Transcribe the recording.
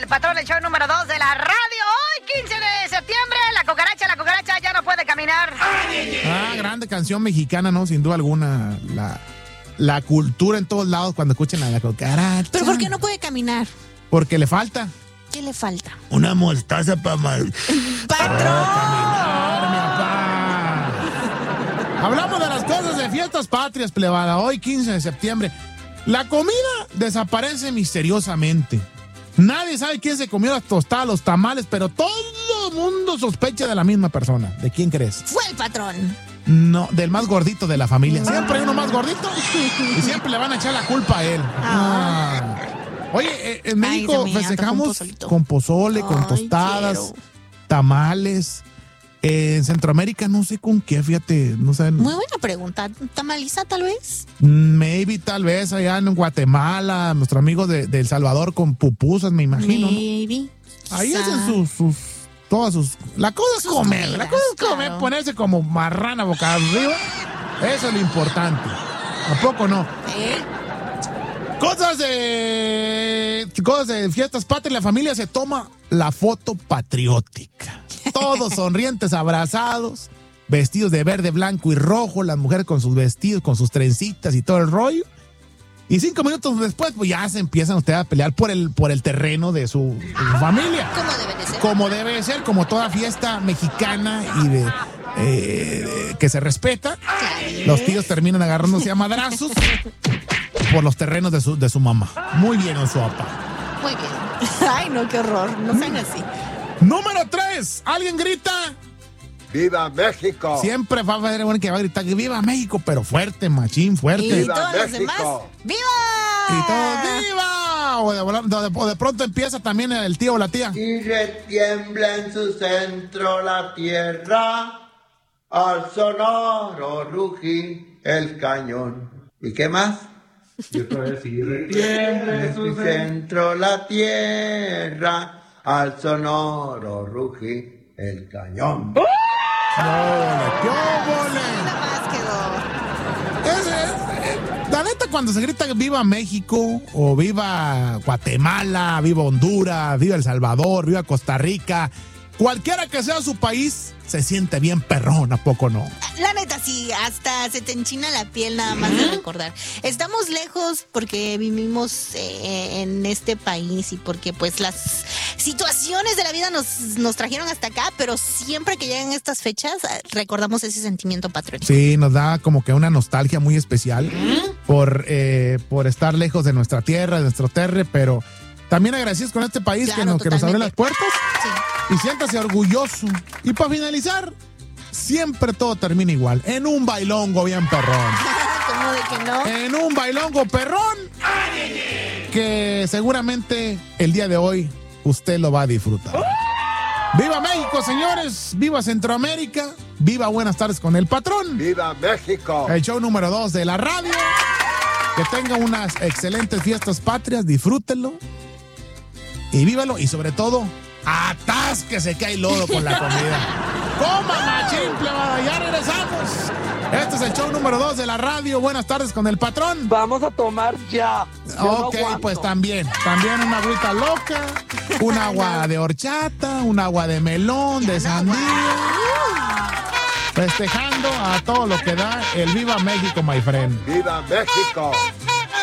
Patrón, el show número 2 de la radio. Hoy, 15 de septiembre, la cucaracha ya no puede caminar. Grande canción mexicana, ¿no? Sin duda alguna. La cultura en todos lados cuando escuchen a la cucaracha. ¿Pero por qué no puede caminar? Porque le falta. ¿Qué le falta? Una mostaza para ¡Patrón! caminar, mi papá. Hablamos de las cosas de fiestas patrias, plebada. Hoy, 15 de septiembre. La comida desaparece misteriosamente. Nadie sabe quién se comió las tostadas, los tamales, pero todo el mundo sospecha de la misma persona. ¿De quién crees? Fue el patrón. No, del más gordito de la familia. Siempre hay uno más gordito y siempre le van a echar la culpa a él. Oye, en México festejamos con pozole, con tostadas, tamales. En Centroamérica no sé con qué, fíjate, no sé. Muy buena pregunta. ¿Tamaliza tal vez? Maybe, tal vez, allá en Guatemala, nuestro amigo de El Salvador con pupusas, me imagino. Maybe. ¿No? Ahí hacen todas sus... La cosa es comer, comidas, la cosa es comer, claro. ponerse como marrana boca arriba. Eso es lo importante. ¿A poco no? Cosas de fiestas patrias, la familia se toma la foto patriótica. Todos sonrientes, abrazados, vestidos de verde, blanco y rojo, las mujeres con sus vestidos, con sus trencitas y todo el rollo. Y 5 minutos después, pues ya se empiezan ustedes a pelear por el terreno de su familia. ¿Cómo debe de ser? Como debe ser, como toda fiesta mexicana y de que se respeta. Los tíos terminan agarrándose a madrazos por los terrenos de su mamá. Muy bien, Osuapa. Muy bien. Ay, no, qué horror. No sean así. Número 3. Alguien grita. ¡Viva México! Siempre va a haber uno que va a gritar que viva México, pero fuerte, machín, fuerte. Y ¡Viva todos los demás, México! ¡viva! Y todos, ¡viva! O de pronto empieza también el tío o la tía. Y retiembla en su centro la tierra, al sonoro rugir el cañón. ¿Y qué más? Y otra vez, y retiembla En su centro la tierra, al sonoro rugir el cañón. ¡Qué óvole! Nada más quedó. La neta, cuando se grita viva México, o viva Guatemala, viva Honduras, viva El Salvador, viva Costa Rica, cualquiera que sea su país, se siente bien perrón, ¿a poco no? La neta, sí, hasta se te enchina la piel nada más de recordar. Estamos lejos porque vivimos en este país y porque pues las situaciones de la vida nos trajeron hasta acá, pero siempre que llegan estas fechas recordamos ese sentimiento patriótico. Sí, nos da como que una nostalgia muy especial por estar lejos de nuestra tierra, de nuestro terre, pero también agradecidos con este país Claro, que nos abre las puertas. Sí. Y siéntase orgulloso. Y para finalizar, siempre todo termina igual. En un bailongo bien perrón. ¿Cómo de que no? En un bailongo perrón. Que seguramente el día de hoy usted lo va a disfrutar. ¡Viva México, señores! ¡Viva Centroamérica! ¡Viva Buenas Tardes con el Patrón! ¡Viva México! El show número 2 de la radio. Que tenga unas excelentes fiestas patrias. Disfrútenlo. Y vívalo. Y sobre todo, atásquese que hay lodo con la comida. ¡Coma, machín, plebada! ¡Ya regresamos! Este es el show número 2 de la radio. Buenas tardes con el Patrón. Vamos a tomar ya. Ok, pues también una agüita loca, un agua de horchata, un agua de melón, de sandía. Festejando a todo lo que da el Viva México, my friend. ¡Viva México!